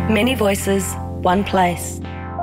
Many voices, one place.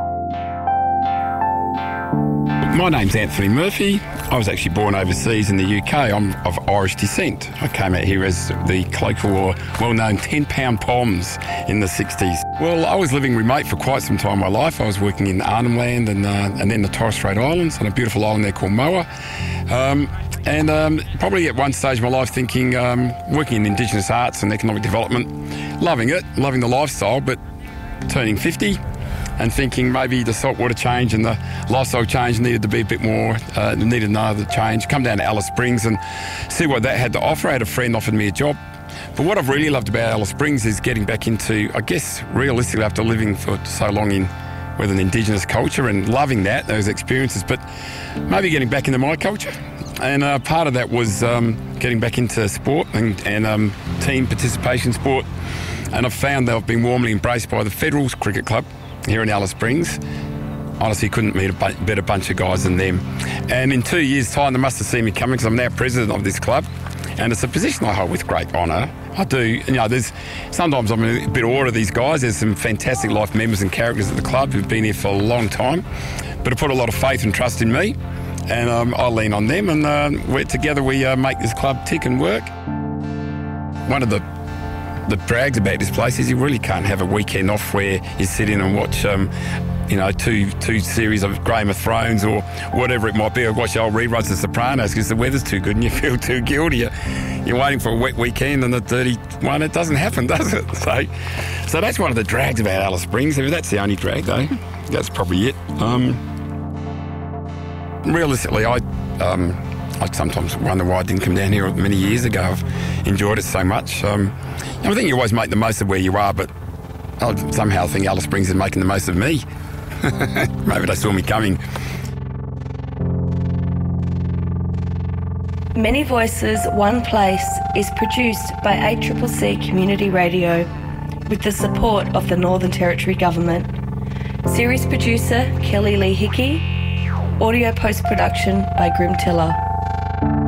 My name's Anthony Murphy. I was actually born overseas in the UK. I'm of Irish descent. I came out here as the colloquial or well-known 10-pound Poms in the 60s. Well, I was living remote for quite some time in my life. I was working in Arnhem Land and then the Torres Strait Islands on a beautiful island there called Moa. Probably at one stage of my life thinking, working in Indigenous arts and economic development, loving it, loving the lifestyle, but turning 50 and thinking maybe the saltwater change and the lifestyle change needed to be a bit more, needed another change. Come down to Alice Springs and see what that had to offer. I had a friend offered me a job. But what I've really loved about Alice Springs is getting back into, I guess, realistically after living for so long with an Indigenous culture and loving those experiences, but maybe getting back into my culture. And part of that was getting back into sport and team participation sport. And I've found that I've been warmly embraced by the Federals Cricket Club here in Alice Springs. Honestly, couldn't meet a better bunch of guys than them. And in 2 years' time, they must have seen me coming because I'm now president of this club. And it's a position I hold with great honour. I do, sometimes I'm a bit awed of these guys. There's some fantastic life members and characters at the club who've been here for a long time, but have put a lot of faith and trust in me. And I lean on them, and together we make this club tick and work. One of the drags about this place is you really can't have a weekend off where you sit in and watch, two series of Game of Thrones or whatever it might be, or watch the old reruns of The Sopranos because the weather's too good and you feel too guilty. You're waiting for a wet weekend and the dirty one. It doesn't happen, does it? So that's one of the drags about Alice Springs. That's the only drag, though. That's probably it. Realistically, I sometimes wonder why I didn't come down here many years ago. I've enjoyed it so much. I think you always make the most of where you are, but I somehow think Alice Springs is making the most of me. Maybe they saw me coming. Many Voices, One Place is produced by ACCC Community Radio with the support of the Northern Territory Government. Series producer Kelly Lee Hickey. Audio post-production by Grim Tiller.